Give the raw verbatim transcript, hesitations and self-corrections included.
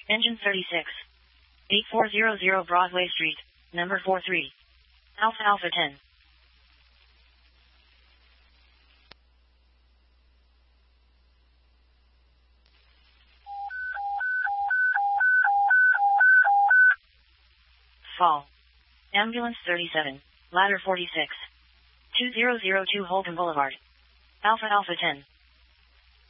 Engine thirty-six. eighty-four hundred Broadway Street, number forty-three. Alpha Alpha ten. Fall. Ambulance thirty-seven, ladder forty-six. two thousand two Holcomb Boulevard. Alpha Alpha ten.